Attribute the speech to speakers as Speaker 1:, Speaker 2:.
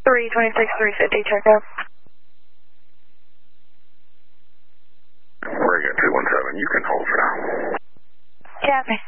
Speaker 1: 326-350, check out.
Speaker 2: Oregon 217, you can hold for now.
Speaker 1: Copy.